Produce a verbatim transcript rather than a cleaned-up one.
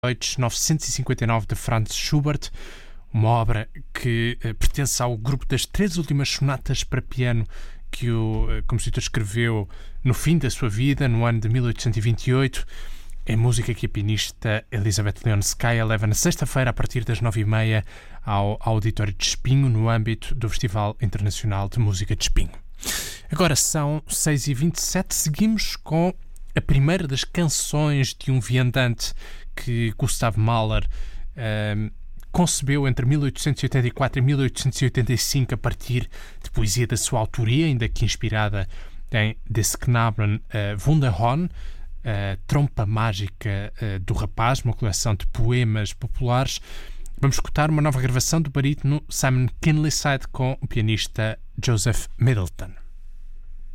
Deutsch novecentos e cinquenta e nove de Franz Schubert, uma obra que eh, pertence ao grupo das três últimas sonatas para piano que o eh, compositor escreveu no fim da sua vida, no ano de mil oitocentos e vinte e oito. É música que a pianista Elizabeth Leonskaya leva na sexta-feira a partir das nove e meia ao Auditório de Espinho, no âmbito do Festival Internacional de Música de Espinho. Agora são seis e vinte e sete, seguimos com a primeira das canções de um viandante que Gustav Mahler uh, concebeu entre mil oitocentos e oitenta e quatro e mil oitocentos e oitenta e cinco a partir de poesia da sua autoria, ainda que inspirada em Des Knaben uh, Wunderhorn, a trompa mágica uh, do rapaz, uma coleção de poemas populares. Vamos escutar uma nova gravação do barítono Simon Kinleyside com o pianista Joseph Middleton.